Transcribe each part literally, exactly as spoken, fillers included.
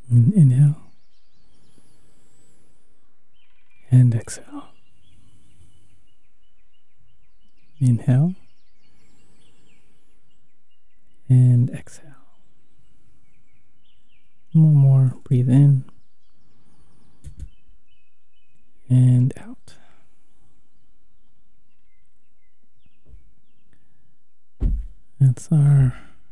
In- inhale. And exhale. Inhale. And exhale. One more. Breathe in. And out. That's our,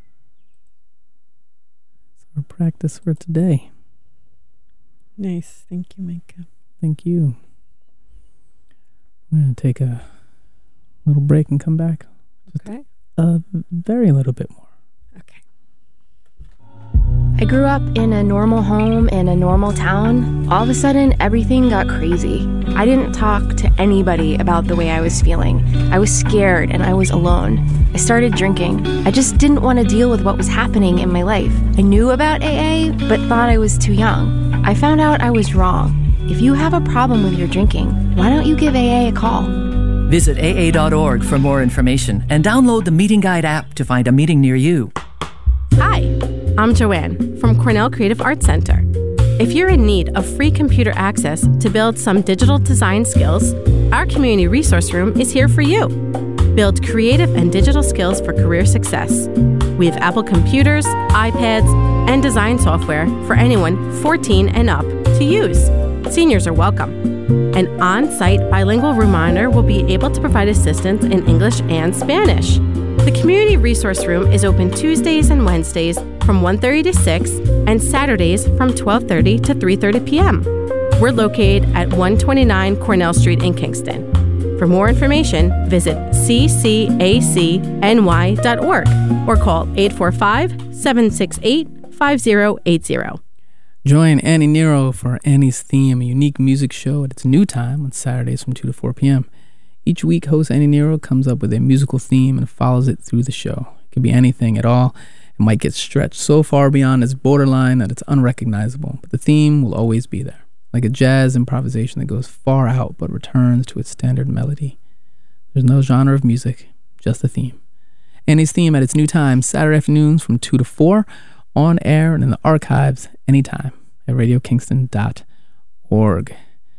that's our practice for today. Nice. Thank you, Micah. Thank you. We're going to take a little break and come back. Just Okay. a very little bit more. Okay. I grew up in a normal home in a normal town. All of a sudden, everything got crazy. I didn't talk to anybody about the way I was feeling. I was scared and I was alone. I started drinking. I just didn't want to deal with what was happening in my life. I knew about A A, but thought I was too young. I found out I was wrong. If you have a problem with your drinking, why don't you give A A a call? Visit A A dot org for more information and download the Meeting Guide app to find a meeting near you. Hi, I'm Joanne from Cornell Creative Arts Center. If you're in need of free computer access to build some digital design skills, our community resource room is here for you. Build creative and digital skills for career success. We have Apple computers, iPads, and design software for anyone fourteen and up to use. Seniors are welcome. An on-site bilingual room monitor will be able to provide assistance in English and Spanish. The Community Resource Room is open Tuesdays and Wednesdays from one thirty to six and Saturdays from twelve thirty to three thirty p.m. We're located at one twenty-nine Cornell Street in Kingston. For more information, visit c c a c n y dot org or call eight four five, seven six eight, five zero eight zero. Join Annie Nero for Annie's Theme, a unique music show at its new time on Saturdays from two to four p.m. Each week, host Annie Nero comes up with a musical theme and follows it through the show. It could be anything at all. It might get stretched so far beyond its borderline that it's unrecognizable, but the theme will always be there, like a jazz improvisation that goes far out but returns to its standard melody. There's no genre of music, just the theme. Annie's Theme at its new time, Saturday afternoons from two to four, on air and in the archives anytime at radio kingston dot org.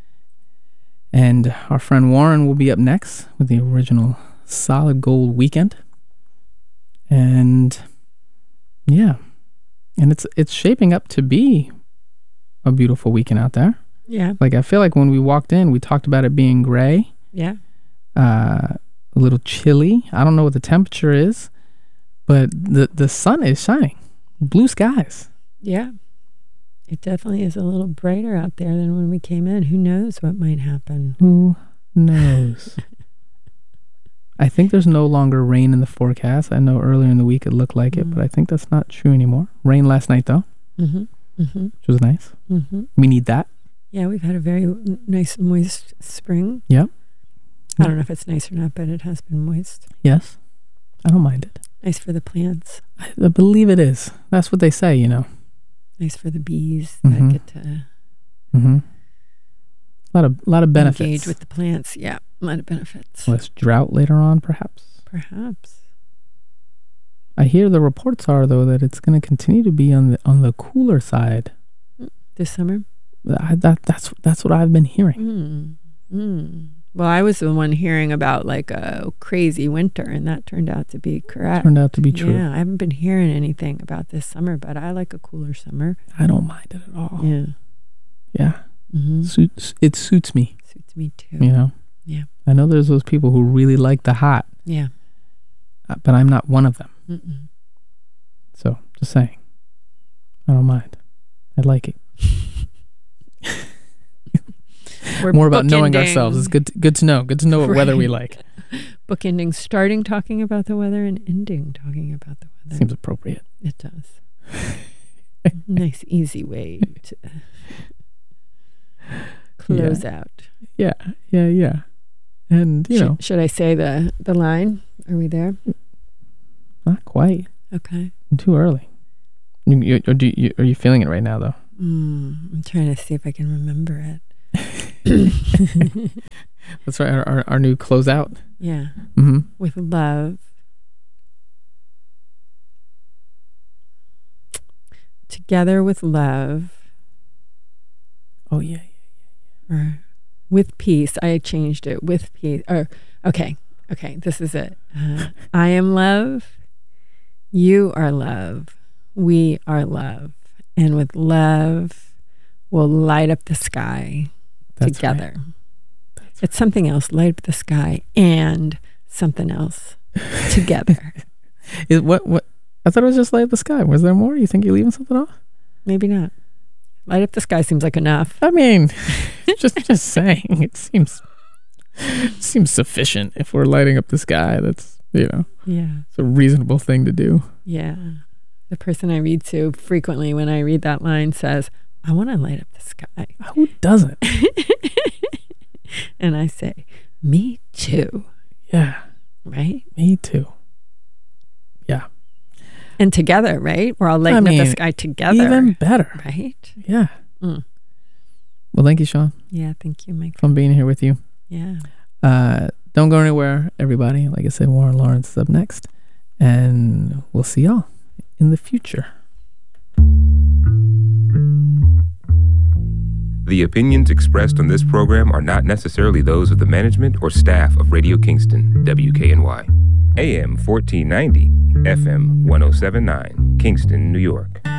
And our friend Warren will be up next with the original Solid Gold Weekend. And yeah, and it's it's shaping up to be a beautiful weekend out there. Yeah. Like, I feel like when we walked in, we talked about it being gray, Yeah. uh, a little chilly. I don't know what the temperature is, but the, the sun is shining. Blue skies. Yeah. It definitely is a little brighter out there than when we came in. Who knows what might happen? Who knows? I think there's no longer rain in the forecast. I know earlier in the week it looked like mm. it, but I think that's not true anymore. Rain last night, though, mm-hmm. Mm-hmm. which was nice. Mm-hmm. We need that. Yeah, we've had a very nice, moist spring. Yep. I don't know if it's nice or not, but it has been moist. Yes. I don't mind it. Nice for the plants. I, I believe it is. That's what they say, you know. Nice for the bees mm-hmm. that get to mm-hmm. a lot of, lot of benefits. Engage with the plants. Yeah, a lot of benefits. Less drought later on, perhaps. Perhaps. I hear the reports are, though, that it's going to continue to be on the on the cooler side this summer. I, that that's that's what I've been hearing. Mm. Mm. Well, I was the one hearing about like a crazy winter, and that turned out to be correct. Turned out to be true. Yeah, I haven't been hearing anything about this summer, but I like a cooler summer. I don't mind it at all. Yeah. Yeah. Mm-hmm. Suits, it suits me. Suits me too. You know? Yeah. I know there's those people who really like the hot. Yeah. Uh, but I'm not one of them. Mm-mm. So, just saying. I don't mind. I like it. We're more about knowing bookending. ourselves. It's good to, good to know. Good to know what right. weather we like. Bookending, starting talking about the weather and ending talking about the weather. Seems appropriate. It does. Nice, easy way to close yeah. out. Yeah, yeah, yeah. And, you should, know. Should I say the, the line? Are we there? Not quite. Okay. Too early. You, you, or do you, are you feeling it right now, though? Mm, I'm trying to see if I can remember it. That's right. Our, our, our new closeout. Yeah. Mm-hmm. With love. Together with love. Oh, yeah. Or with peace. I changed it. With peace. Or, okay. Okay. This is it. Uh, I am love. You are love. We are love. And with love, we'll light up the sky That's together. Right. That's it's something else. Light up the sky and something else together. Is what what I thought it was just light up the sky. Was there more? You think you're leaving something off? Maybe not. Light up the sky seems like enough. I mean, just just saying. It seems seems sufficient if we're lighting up the sky. That's, you know, Yeah. it's a reasonable thing to do. Yeah. The person I read to frequently when I read that line says, I want to light up the sky. Who doesn't? And I say, me too. Yeah, Right? me too. Yeah. And together, right? We're all lighting I mean, up the sky together. Even better. Right? Yeah. Mm. Well, thank you, Sean. Yeah. Thank you, Mike. Fun being here with you. Yeah. Uh, don't go anywhere, everybody. Like I said, Warren Lawrence is up next. And we'll see y'all in the future. The opinions expressed on this program are not necessarily those of the management or staff of Radio Kingston, W K N Y. A M fourteen ninety, F M one oh seven point nine, Kingston, New York.